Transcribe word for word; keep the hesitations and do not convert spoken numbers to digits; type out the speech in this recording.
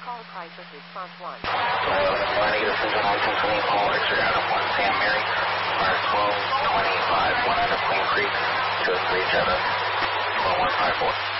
Call crisis response one. Negative Central one Symphony, call Richard Adam one Sam Mary, R twelve twenty-five, one hundred Queen Creek, two oh three Jetta, one one five four.